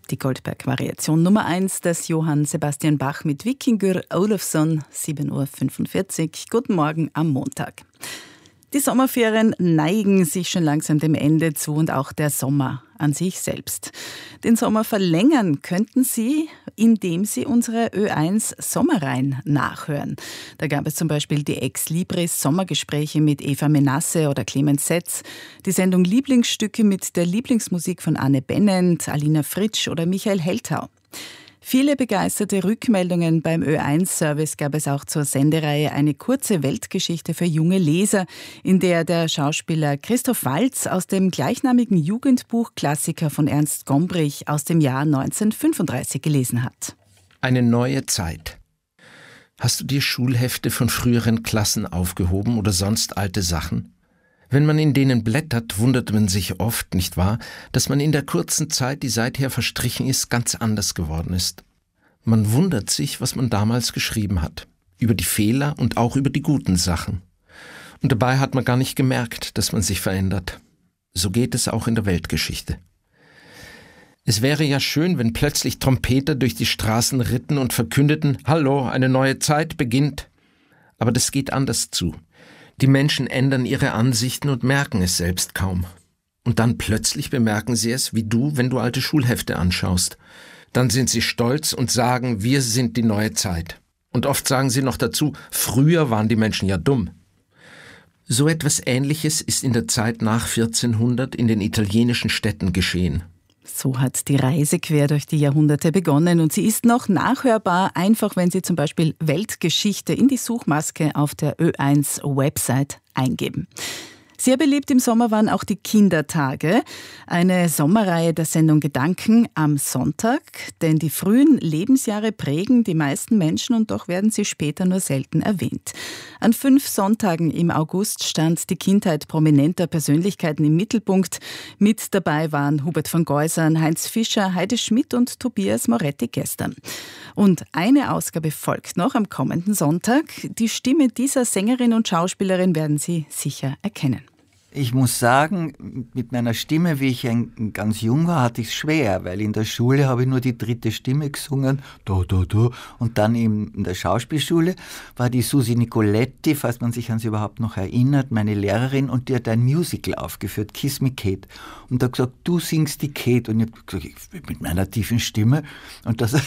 Die Goldberg-Variation Nummer 1 des Johann Sebastian Bach mit Víkingur Ólafsson, 7.45 Uhr. Guten Morgen am Montag. Die Sommerferien neigen sich schon langsam dem Ende zu und auch der Sommer an sich selbst. Den Sommer verlängern könnten Sie, indem Sie unsere Ö1 Sommerreihen nachhören. Da gab es zum Beispiel die Ex Libris Sommergespräche mit Eva Menasse oder Clemens Setz, die Sendung Lieblingsstücke mit der Lieblingsmusik von Anne Bennent, Alina Fritsch oder Michael Heltau. Viele begeisterte Rückmeldungen beim Ö1-Service gab es auch zur Sendereihe Eine kurze Weltgeschichte für junge Leser, in der der Schauspieler Christoph Waltz aus dem gleichnamigen Jugendbuch-Klassiker von Ernst Gombrich aus dem Jahr 1935 gelesen hat. Eine neue Zeit. Hast du dir Schulhefte von früheren Klassen aufgehoben oder sonst alte Sachen? Wenn man in denen blättert, wundert man sich oft, nicht wahr, dass man in der kurzen Zeit, die seither verstrichen ist, ganz anders geworden ist. Man wundert sich, was man damals geschrieben hat, über die Fehler und auch über die guten Sachen. Und dabei hat man gar nicht gemerkt, dass man sich verändert. So geht es auch in der Weltgeschichte. Es wäre ja schön, wenn plötzlich Trompeter durch die Straßen ritten und verkündeten, »Hallo, eine neue Zeit beginnt«. Aber das geht anders zu. Die Menschen ändern ihre Ansichten und merken es selbst kaum. Und dann plötzlich bemerken sie es, wie du, wenn du alte Schulhefte anschaust. Dann sind sie stolz und sagen, wir sind die neue Zeit. Und oft sagen sie noch dazu, früher waren die Menschen ja dumm. So etwas Ähnliches ist in der Zeit nach 1400 in den italienischen Städten geschehen. So hat die Reise quer durch die Jahrhunderte begonnen und sie ist noch nachhörbar, einfach wenn Sie zum Beispiel Weltgeschichte in die Suchmaske auf der Ö1-Website eingeben. Sehr beliebt im Sommer waren auch die Kindertage, eine Sommerreihe der Sendung Gedanken am Sonntag, denn die frühen Lebensjahre prägen die meisten Menschen und doch werden sie später nur selten erwähnt. An 5 Sonntagen im August stand die Kindheit prominenter Persönlichkeiten im Mittelpunkt. Mit dabei waren Hubert von Geusern, Heinz Fischer, Heide Schmidt und Tobias Moretti gestern. Und eine Ausgabe folgt noch am kommenden Sonntag. Die Stimme dieser Sängerin und Schauspielerin werden Sie sicher erkennen. Ich muss sagen, mit meiner Stimme, wie ich ganz jung war, hatte ich es schwer, weil in der Schule habe ich nur die 3. Stimme gesungen, und dann in der Schauspielschule war die Susi Nicoletti, falls man sich an sie überhaupt noch erinnert, meine Lehrerin, und die hat ein Musical aufgeführt, Kiss Me Kate, und da gesagt, du singst die Kate, und ich habe gesagt, mit meiner tiefen Stimme, und das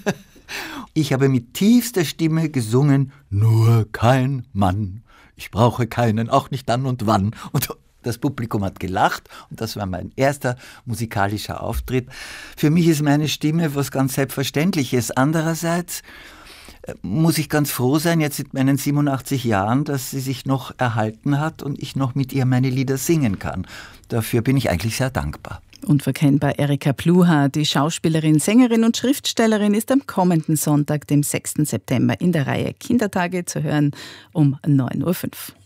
ich habe mit tiefster Stimme gesungen, nur kein Mann. Ich brauche keinen, auch nicht dann und wann. Und das Publikum hat gelacht und das war mein erster musikalischer Auftritt. Für mich ist meine Stimme was ganz Selbstverständliches. Andererseits muss ich ganz froh sein, jetzt mit meinen 87 Jahren, dass sie sich noch erhalten hat und ich noch mit ihr meine Lieder singen kann. Dafür bin ich eigentlich sehr dankbar. Unverkennbar Erika Pluha, die Schauspielerin, Sängerin und Schriftstellerin, ist am kommenden Sonntag, dem 6. September, in der Reihe Kindertage zu hören um 9.05 Uhr.